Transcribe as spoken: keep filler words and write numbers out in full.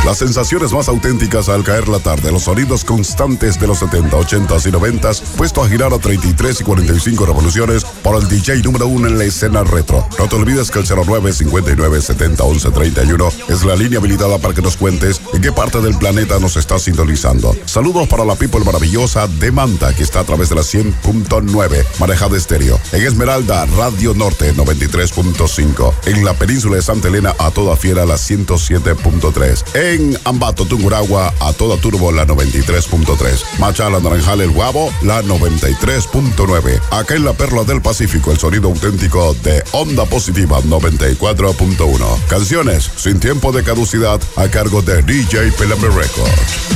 Las sensaciones más auténticas al caer la tarde, los sonidos constantes de los setenta, ochenta y noventa, puesto a girar a treinta y tres y cuarenta y cinco revoluciones por el D J número uno en la escena retro. No te olvides que el cero nueve cincuenta y nueve setenta once treinta y uno es la línea habilitada para que nos cuentes en qué parte del planeta nos estás sintonizando. Saludos para la people maravillosa de Manta, que está a través de la cien punto nueve, Marejada Estéreo. En Esmeralda, Radio Norte noventa y tres punto cinco. En la península de Santa Elena, a toda fiera, la ciento siete punto tres. En Ambato, Tungurahua, a toda turbo, la noventa y tres punto tres. Machala, Naranjal, El Guabo, la noventa y tres punto nueve. Acá en la Perla del Pacífico, el sonido auténtico de Onda Positiva noventa y cuatro punto uno. Canciones sin tiempo de caducidad a cargo de D J Pelame Records.